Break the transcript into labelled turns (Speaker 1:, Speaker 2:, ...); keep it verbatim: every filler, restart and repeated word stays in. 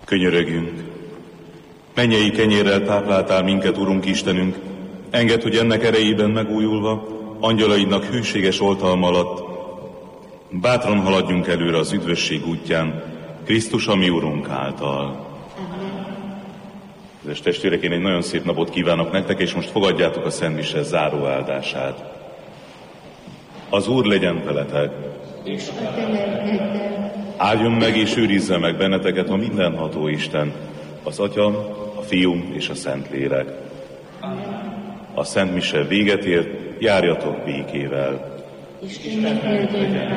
Speaker 1: Könyörögjünk! Mennyei kenyérrel tápláltál minket, Urunk Istenünk, engedd, hogy ennek erejében megújulva, angyalaidnak hűséges oltalma alatt bátran haladjunk előre az üdvösség útján, Krisztus, a mi Urunk által. Kedves testvérek, én egy nagyon szép napot kívánok nektek, és most fogadjátok a Szent Mise záró áldását. Az Úr legyen veletek!
Speaker 2: És a te lelkeddel.
Speaker 1: Áldjon meg és őrizze meg benneteket a mindenható Isten, az Atya, a Fiú és a Szentlélek. A Szent Mise véget ért, járjatok békével.
Speaker 2: Isten legyen